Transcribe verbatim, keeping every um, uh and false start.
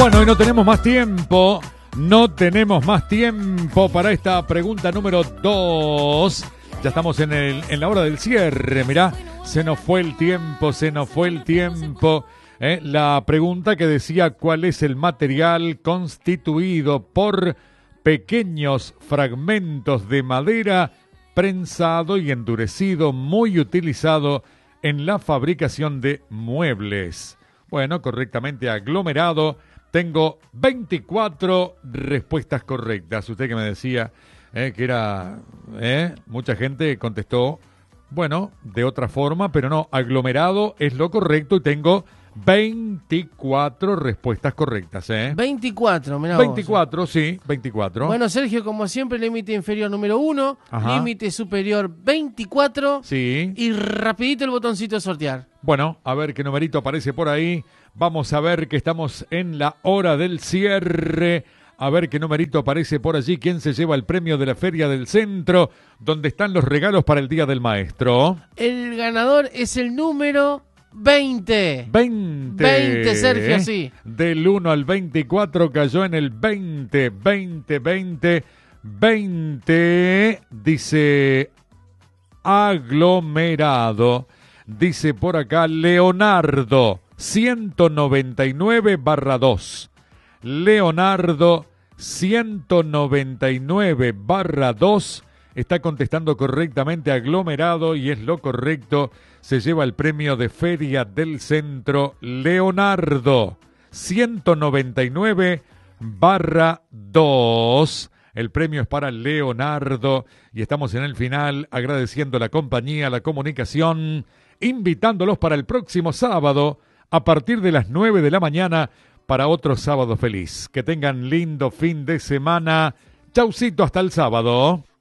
Bueno, y no tenemos más tiempo, no tenemos más tiempo para esta pregunta número dos. Ya estamos en, el, en la hora del cierre, mirá, se nos fue el tiempo, se nos fue el tiempo. ¿eh? La pregunta que decía cuál es el material constituido por pequeños fragmentos de madera prensado y endurecido, muy utilizado en la fabricación de muebles. Bueno, correctamente aglomerado. Tengo veinticuatro respuestas correctas. Usted que me decía eh, que era... Eh, mucha gente contestó, bueno, de otra forma, pero no, aglomerado es lo correcto y tengo veinticuatro respuestas correctas. ¿eh? veinticuatro, mirá veinticuatro, vos. sí, veinticuatro. Bueno, Sergio, como siempre, límite inferior número uno, límite superior veinticuatro. Sí. Y rapidito el botoncito de sortear. Bueno, a ver qué numerito aparece por ahí. Vamos a ver que estamos en la hora del cierre. A ver qué numerito aparece por allí. ¿Quién se lleva el premio de la Feria del Centro? ¿Dónde están los regalos para el Día del Maestro? El ganador es el número veinte. veinte. veinte, Sergio, sí. Del uno al veinticuatro cayó en el veinte. veinte, veinte, veinte. Dice aglomerado. Dice por acá Leonardo. ciento noventa y nueve barra dos. Leonardo ciento noventa y nueve barra dos está contestando correctamente aglomerado y es lo correcto. Se lleva el premio de Feria del Centro Leonardo ciento noventa y nueve barra dos. El premio es para Leonardo y estamos en el final agradeciendo la compañía, la comunicación, invitándolos para el próximo sábado a partir de las nueve de la mañana para otro sábado feliz. Que tengan lindo fin de semana. Chaucito, hasta el sábado.